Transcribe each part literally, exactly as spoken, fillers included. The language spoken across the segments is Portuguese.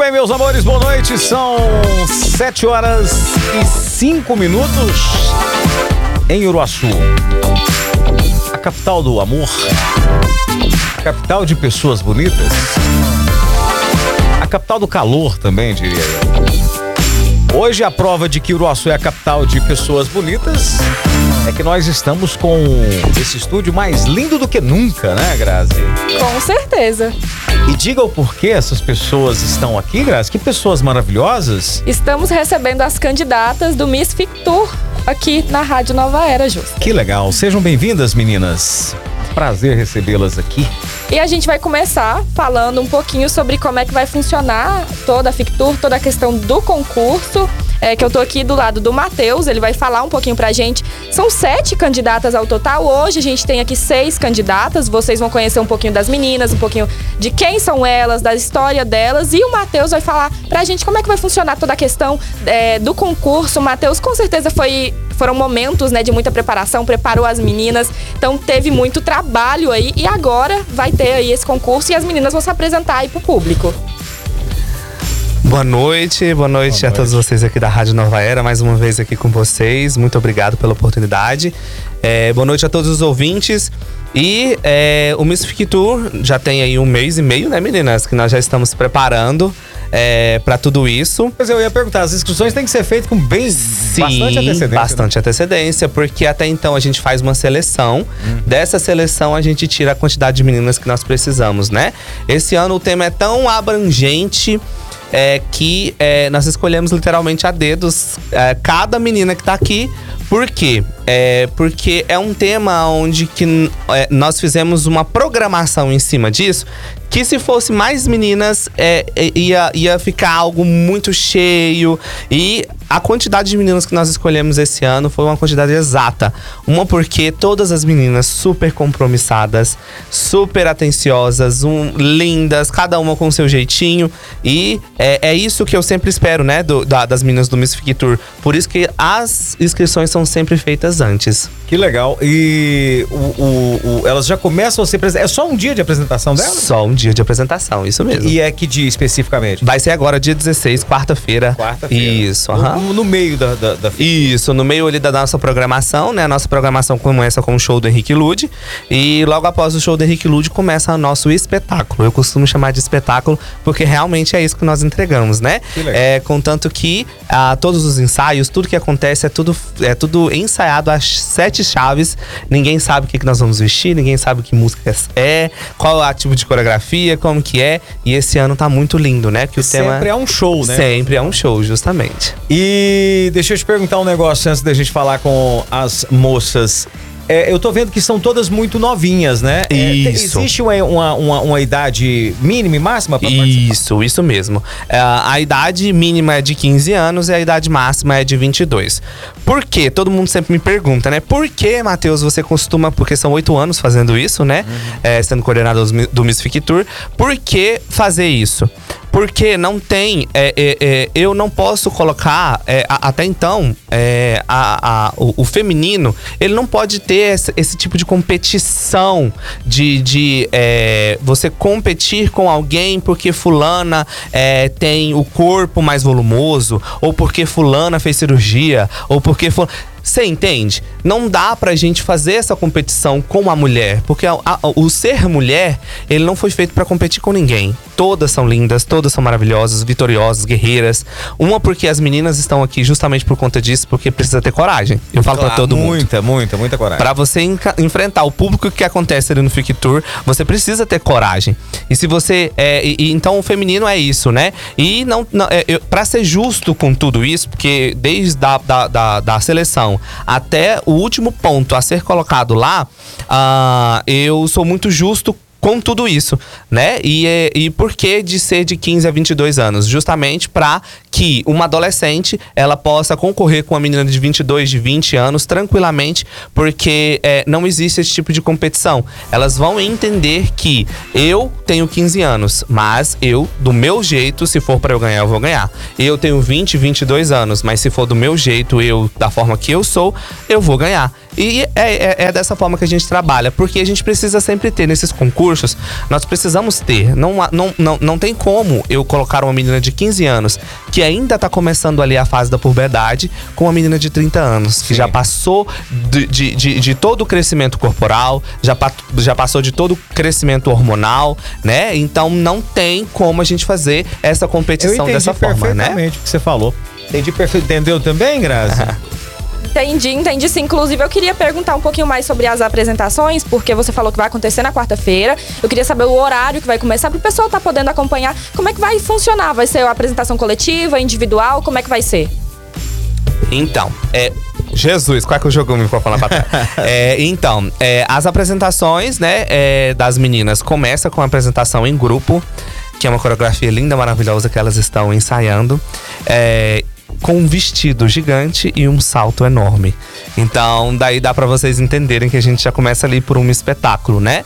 bem, meus amores, boa noite. São sete horas e cinco minutos em Uruaçu, a capital do amor, a capital de pessoas bonitas, a capital do calor também, diria eu. Hoje a prova de que Uruaçu é a capital de pessoas bonitas é que nós estamos com esse estúdio mais lindo do que nunca, né, Grazi? Com certeza. E diga o porquê essas pessoas estão aqui, Grazi. Que pessoas maravilhosas. Estamos recebendo as candidatas do Miss Fictur aqui na Rádio Nova Era, Justo. Que legal. Sejam bem-vindas, meninas. Prazer recebê-las aqui. E a gente vai começar falando um pouquinho sobre como é que vai funcionar toda a Fictur, toda a questão do concurso. É, que eu tô aqui do lado do Matheus, ele vai falar um pouquinho pra gente. São sete candidatas ao total. Hoje a gente tem aqui seis candidatas. Vocês vão conhecer um pouquinho das meninas, um pouquinho de quem são elas, da história delas. E o Matheus vai falar pra gente como é que vai funcionar toda a questão é, do concurso. O Matheus com certeza foi... Foram momentos, né, de muita preparação, preparou as meninas, então teve muito trabalho aí e agora vai ter aí esse concurso e as meninas vão se apresentar aí pro público. Boa noite, boa noite, boa noite a todos vocês aqui da Rádio Nova Era, mais uma vez aqui com vocês, muito obrigado pela oportunidade. É, boa noite a todos os ouvintes. E é, o Miss Fictur já tem aí um mês e meio, né, meninas, que nós já estamos preparando é, para tudo isso. Mas eu ia perguntar, as inscrições têm que ser feitas com bem Sim, bastante antecedência. bastante né? antecedência, porque até então a gente faz uma seleção. Hum. Dessa seleção a gente tira a quantidade de meninas que nós precisamos, né? Esse ano o tema é tão abrangente é, que é, nós escolhemos literalmente a dedos é, cada menina que tá aqui. Por quê? É porque é um tema onde que, é, nós fizemos uma programação em cima disso, que se fosse mais meninas, é, ia, ia ficar algo muito cheio. E a quantidade de meninas que nós escolhemos esse ano foi uma quantidade exata. Uma porque todas as meninas super compromissadas, super atenciosas, um, lindas, cada uma com o seu jeitinho. E é, é isso que eu sempre espero, né, do, da, das meninas do Miss Fictur. Por isso que as inscrições são sempre feitas antes. Que legal. E o, o, o, elas já começam a ser apresentadas. É só um dia de apresentação delas? Só um dia de apresentação, isso mesmo. E é que dia especificamente? Vai ser agora, dia dezesseis, quarta-feira. Quarta-feira. Isso, aham. No, no meio da, da, da... Isso, no meio ali da nossa programação, né? A nossa programação começa com o show do Henrique Lude. E logo após o show do Henrique Lude começa o nosso espetáculo. Eu costumo chamar de espetáculo porque realmente é isso que nós entregamos, né? Que legal. É, contanto que ah, todos os ensaios, tudo que acontece é tudo, é tudo ensaiado às sete chaves. Ninguém sabe o que, que nós vamos vestir, ninguém sabe que música é, qual é o tipo de coreografia, como que é. E esse ano tá muito lindo, né? Que o Sempre tema é um show, né? Sempre é um show, justamente. E deixa eu te perguntar um negócio antes da gente falar com as moças. É, eu tô vendo que são todas muito novinhas, né? Isso. É, existe uma, uma, uma, uma idade mínima e máxima para participar? Isso, isso mesmo. É, a idade mínima é de quinze anos e a idade máxima é de vinte e dois. Por quê? Todo mundo sempre me pergunta, né? Por que, Matheus, você costuma... Porque são oito anos fazendo isso, né? Uhum. É, sendo coordenador do Miss Fictur. Por que fazer isso? Porque não tem, é, é, é, eu não posso colocar, é, a, até então, é, a, a, o, o feminino, ele não pode ter esse, esse tipo de competição, de, de é, você competir com alguém porque fulana é, tem o corpo mais volumoso, ou porque fulana fez cirurgia, ou porque fulana... Você entende? Não dá pra gente fazer essa competição com a mulher, porque a, a, o ser mulher, ele não foi feito pra competir com ninguém. Todas são lindas, todas são maravilhosas, vitoriosas, guerreiras. Uma porque as meninas estão aqui justamente por conta disso, porque precisa ter coragem. Eu falo claro, pra todo mundo. Muita, muita, muita coragem. Pra você enca- enfrentar o público que acontece ali no Fictur, você precisa ter coragem. E se você... É, e, e, então o feminino é isso, né? E não, não, é, eu, pra ser justo com tudo isso, porque desde a da, da, da seleção até o último ponto a ser colocado lá, uh, eu sou muito justo com tudo isso, né? E, e por que de ser de quinze a vinte e dois anos? Justamente para que uma adolescente, ela possa concorrer com uma menina de vinte e dois, de vinte anos, tranquilamente, porque é, não existe esse tipo de competição. Elas vão entender que eu tenho quinze anos, mas eu, do meu jeito, se for para eu ganhar, eu vou ganhar. Eu tenho vinte, vinte e dois anos, mas se for do meu jeito, eu, da forma que eu sou, eu vou ganhar. E é, é, é dessa forma que a gente trabalha, porque a gente precisa sempre ter nesses concursos, nós precisamos ter. Não, não, não, não tem como eu colocar uma menina de quinze anos que ainda tá começando ali a fase da puberdade com uma menina de trinta anos, que Sim. já passou de, de, de, de todo o crescimento corporal, já, já passou de todo o crescimento hormonal, né? Então não tem como a gente fazer essa competição dessa forma, né? Perfeitamente o que você falou. Entendi perfeito. Entendeu também, Grazi? Entendi, entendi sim. Inclusive, eu queria perguntar um pouquinho mais sobre as apresentações, porque você falou que vai acontecer na quarta-feira. Eu queria saber o horário que vai começar, para o pessoal estar tá podendo acompanhar. Como é que vai funcionar? Vai ser uma apresentação coletiva, individual? Como é que vai ser? Então, é... Jesus, qual é que eu jogo o microfone lá pra trás? é, então, é, as apresentações, né, é, das meninas começa com a apresentação em grupo, que é uma coreografia linda, maravilhosa que elas estão ensaiando. É, com um vestido gigante e um salto enorme. Então, daí dá pra vocês entenderem que a gente já começa ali por um espetáculo, né?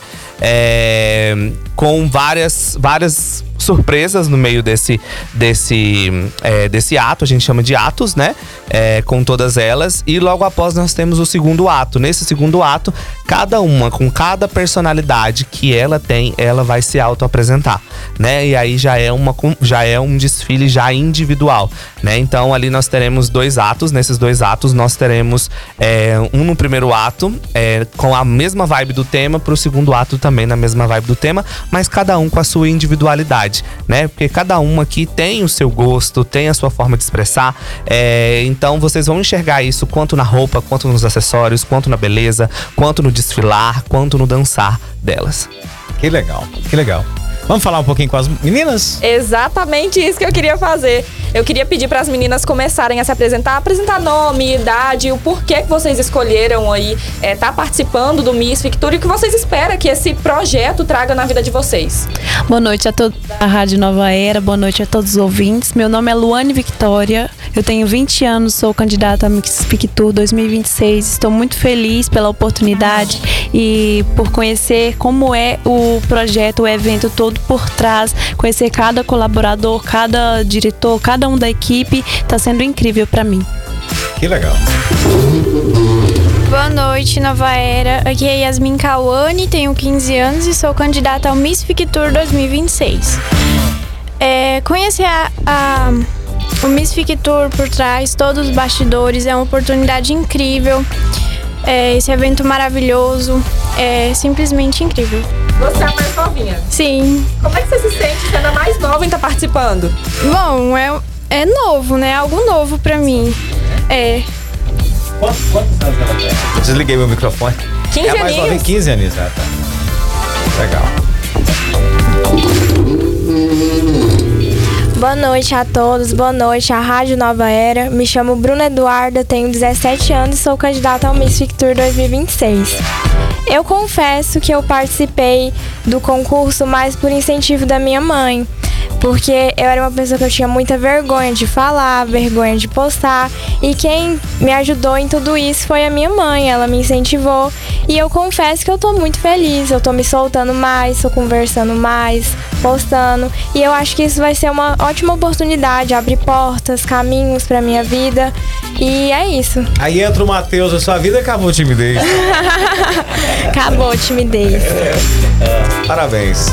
É, com várias, várias surpresas no meio desse, desse, é, desse ato, a gente chama de atos, né? É, com todas elas. E logo após nós temos o segundo ato. Nesse segundo ato, cada uma, com cada personalidade que ela tem, ela vai se auto-apresentar, né? E aí já é, uma, já é um desfile já individual, né? Então ali nós teremos dois atos. Nesses dois atos nós teremos é, um no primeiro ato é, com a mesma vibe do tema, pro segundo ato também na mesma vibe do tema, mas cada um com a sua individualidade, né? Porque cada um aqui tem o seu gosto, tem a sua forma de expressar. É, então vocês vão enxergar isso quanto na roupa, quanto nos acessórios, quanto na beleza, quanto no desfilar, quanto no dançar delas. Que legal, que legal. Vamos falar um pouquinho com as meninas? Exatamente isso que eu queria fazer. Eu queria pedir para as meninas começarem a se apresentar, apresentar nome, idade, o porquê que vocês escolheram aí é, tá participando do Miss Fictura e o que vocês esperam que esse projeto traga na vida de vocês. Boa noite a todos da Rádio Nova Era, boa noite a todos os ouvintes. Meu nome é Luane Victoria, eu tenho vinte anos, sou candidata a Miss Fictura dois mil e vinte e seis. Estou muito feliz pela oportunidade e por conhecer como é o projeto, o evento todo por trás, conhecer cada colaborador, cada diretor, cada um da equipe, está sendo incrível para mim. Que legal. Boa noite, Nova Era. Aqui é Yasmin Cauane, tenho quinze anos e sou candidata ao Miss Fictura dois mil e vinte e seis. É, conhecer a, a, o Miss Fictura por trás, todos os bastidores, é uma oportunidade incrível. É, esse evento maravilhoso, é simplesmente incrível. Você é a mais novinha? Sim. Como é que você se sente sendo a mais nova em estar participando? Bom, é, é novo, né? Algo novo pra mim. É. Quantos, quantos anos ela tem? Desliguei meu microfone. quinze é a mais aninhos. nova em quinze anos, né? Tá. Legal. Boa noite a todos, boa noite à Rádio Nova Era. Me chamo Bruna Eduarda, tenho dezessete anos e sou candidata ao Miss Fictura dois mil e vinte e seis. Eu confesso que eu participei do concurso mais por incentivo da minha mãe, porque eu era uma pessoa que eu tinha muita vergonha de falar, vergonha de postar, e quem me ajudou em tudo isso foi a minha mãe. Ela me incentivou e eu confesso que eu tô muito feliz, eu tô me soltando mais, tô conversando mais, postando, e eu acho que isso vai ser uma ótima oportunidade, abrir portas, caminhos pra minha vida, e é isso. Aí entra o Matheus na sua vida e acabou a timidez. Acabou a timidez. É, é, parabéns.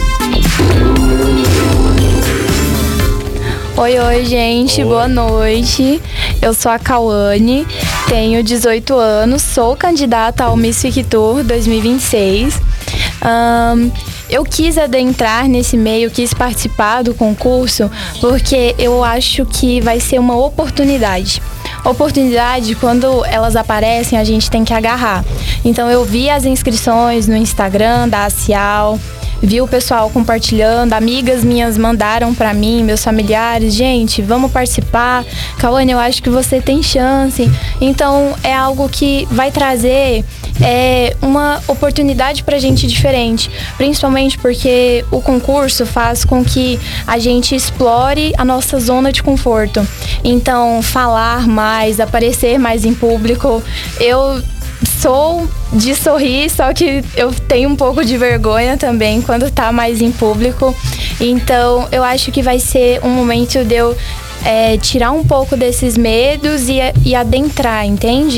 Oi, oi, gente. Oi. Boa noite. Eu sou a Cauane, tenho dezoito anos, sou candidata ao Miss Fictura dois mil e vinte e seis. Um, eu quis adentrar nesse meio, quis participar do concurso, porque eu acho que vai ser uma oportunidade. Oportunidade, quando elas aparecem, a gente tem que agarrar. Então eu vi as inscrições no Instagram da Acial, vi o pessoal compartilhando, amigas minhas mandaram pra mim, meus familiares, gente, vamos participar. Cauane, eu acho que você tem chance. Então é algo que vai trazer é, uma oportunidade pra gente diferente, principalmente porque o concurso faz com que a gente explore a nossa zona de conforto. Então falar mais, aparecer mais em público, eu sou de sorrir, só que eu tenho um pouco de vergonha também quando tá mais em público. Então eu acho que vai ser um momento de eu é, tirar um pouco desses medos e, e adentrar, entende?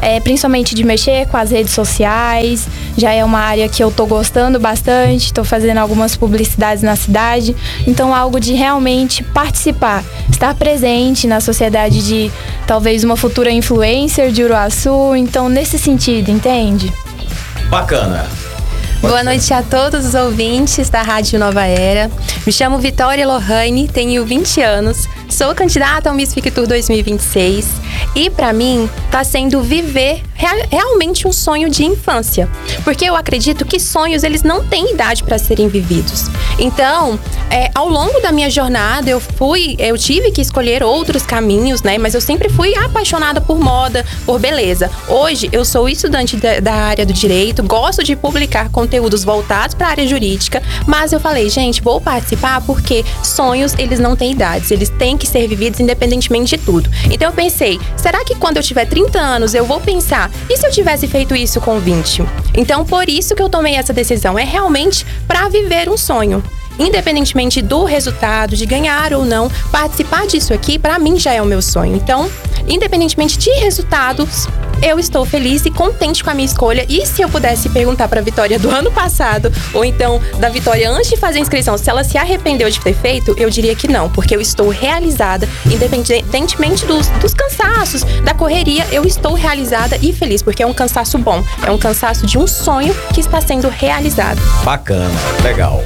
é, principalmente de mexer com as redes sociais. Já é uma área que eu tô gostando bastante, tô fazendo algumas publicidades na cidade. Então, algo de realmente participar, estar presente na sociedade de talvez uma futura influencer de Uruaçu. Então, nesse sentido, entende? Bacana. Boa noite a todos os ouvintes da Rádio Nova Era. Me chamo Vitória Lohane, tenho vinte anos, sou candidata ao Miss Fictour dois mil e vinte e seis e para mim tá sendo viver real, realmente um sonho de infância, porque eu acredito que sonhos eles não têm idade para serem vividos. Então, é, ao longo da minha jornada eu fui, eu tive que escolher outros caminhos, né? Mas eu sempre fui apaixonada por moda, por beleza. Hoje eu sou estudante da, da área do direito, gosto de publicar conteúdos voltados para a área jurídica, mas eu falei, gente, vou participar porque sonhos eles não têm idades, eles têm que ser vividos independentemente de tudo. Então eu pensei, será que quando eu tiver trinta anos eu vou pensar, e se eu tivesse feito isso com vinte? Então por isso que eu tomei essa decisão, é realmente para viver um sonho. Independentemente do resultado, de ganhar ou não, participar disso aqui, para mim já é o meu sonho. Então, independentemente de resultados, eu estou feliz e contente com a minha escolha. E se eu pudesse perguntar para a Vitória do ano passado, ou então da Vitória antes de fazer a inscrição, se ela se arrependeu de ter feito, eu diria que não, porque eu estou realizada, independentemente dos, dos cansaços, da correria, eu estou realizada e feliz, porque é um cansaço bom, é um cansaço de um sonho que está sendo realizado. Bacana, legal.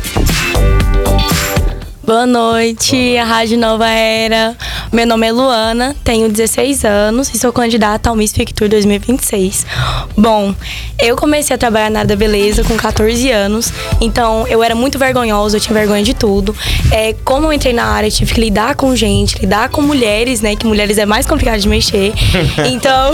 Boa noite, a Rádio Nova Era. Meu nome é Luana, tenho dezesseis anos e sou candidata ao Miss Fictour dois mil e vinte e seis. Bom, eu comecei a trabalhar na área da beleza com catorze anos, então eu era muito vergonhosa, eu tinha vergonha de tudo. É, como eu entrei na área, eu tive que lidar com gente, lidar com mulheres, né, que mulheres é mais complicado de mexer. Então,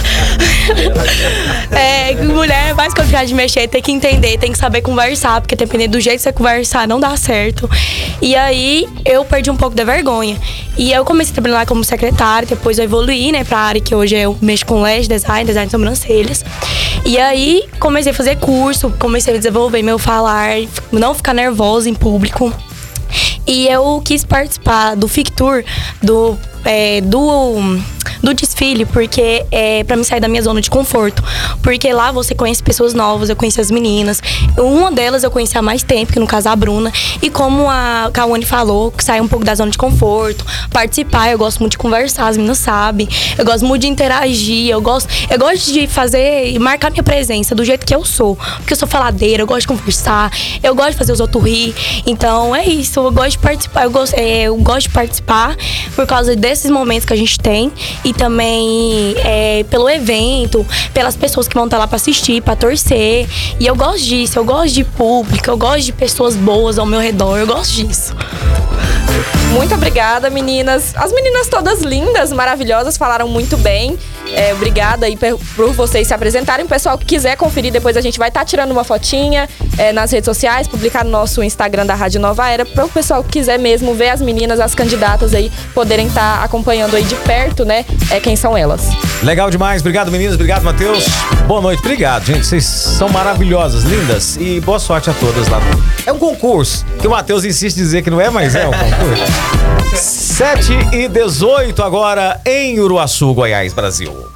é, mulher é mais complicado de mexer, tem que entender, tem que saber conversar, porque dependendo do jeito que você conversar, não dá certo. E aí, eu perdi um pouco da vergonha. E eu comecei a trabalhar lá como secretária, depois eu evoluí, né, pra área que hoje eu mexo com lash design, design de sobrancelhas. E aí, comecei a fazer curso, comecei a desenvolver meu falar, não ficar nervosa em público. E eu quis participar do Fictour, do, é, do, do desfile, porque é pra me sair da minha zona de conforto. Porque lá você conhece pessoas novas, eu conheci as meninas. Uma delas eu conheci há mais tempo, que no caso a Bruna. E como a Kawane falou, que sai um pouco da zona de conforto, participar, eu gosto muito de conversar, as meninas sabem. Eu gosto muito de interagir, eu gosto, eu gosto de fazer e marcar minha presença do jeito que eu sou. Porque eu sou faladeira, eu gosto de conversar, eu gosto de fazer os outros rir. Então é isso, eu gosto de participar, eu gosto, é, eu gosto de participar por causa desses momentos que a gente tem. E também é, pelo evento, pelas pessoas que vão estar lá pra assistir, pra torcer. E eu gosto disso, eu gosto de público, eu gosto de pessoas boas ao meu redor, eu gosto disso. Muito obrigada, meninas. As meninas todas lindas, maravilhosas, falaram muito bem. É, obrigada aí por vocês se apresentarem. O pessoal que quiser conferir, depois a gente vai estar tá tirando uma fotinha é, nas redes sociais, publicar no nosso Instagram da Rádio Nova Era, para o pessoal que quiser mesmo ver as meninas, as candidatas aí, poderem estar tá acompanhando aí de perto, né, é, quem são elas. Legal demais. Obrigado, meninas. Obrigado, Matheus. Boa noite. Obrigado, gente. Vocês são maravilhosas, lindas. E boa sorte a todas lá. É um concurso, que o Matheus insiste em dizer que não é, mas é um concurso. sete e dezoito agora em Uruaçu, Goiás, Brasil.